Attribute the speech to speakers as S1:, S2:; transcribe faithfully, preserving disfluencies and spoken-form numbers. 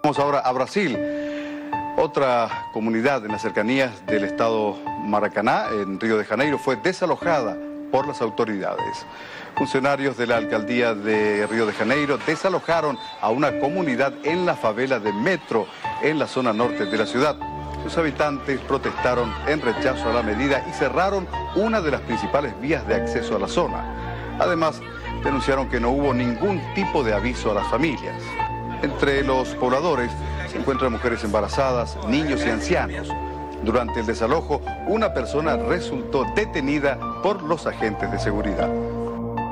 S1: Vamos ahora a Brasil, otra comunidad en las cercanías del estado Maracaná, en Río de Janeiro, fue desalojada por las autoridades. Funcionarios de la alcaldía de Río de Janeiro desalojaron a una comunidad en la favela de Metro, en la zona norte de la ciudad. Sus habitantes protestaron en rechazo a la medida y cerraron una de las principales vías de acceso a la zona. Además, denunciaron que no hubo ningún tipo de aviso a las familias. Entre los pobladores se encuentran mujeres embarazadas, niños y ancianos. Durante el desalojo, una persona resultó detenida por los agentes de seguridad.